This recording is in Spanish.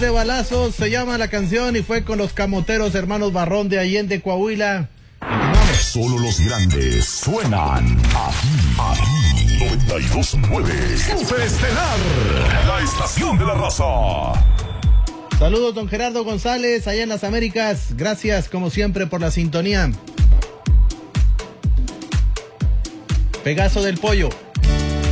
de balazos se llama la canción y fue con los camoteros hermanos Barrón de Allende, Coahuila. Continuamos. Solo los grandes suenan aquí. 92.9 Superestelar, la estación de la raza. Saludos, don Gerardo González, allá en las Américas. Gracias, como siempre, por la sintonía. Pegaso del Pollo.